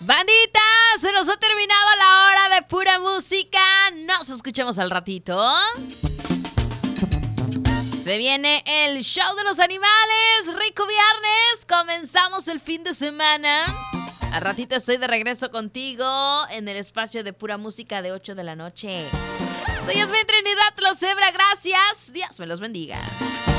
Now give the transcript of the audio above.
Bandita, se nos ha terminado la hora de pura música. Nos escuchamos al ratito. Se viene el show de los animales. Rico viernes. Comenzamos el fin de semana. Al ratito estoy de regreso contigo en el espacio de pura música de 8 de la noche. Soy Yasmín Trinidad Lo Zebra. Gracias. Dios me los bendiga.